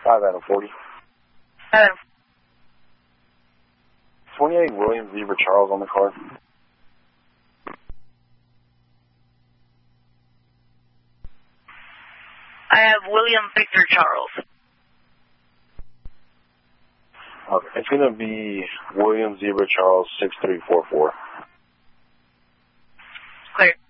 5 out of 40. 28 William Zebra Charles on the card. I have William Victor Charles. Okay, it's going to be William Zebra Charles 6344. Clear.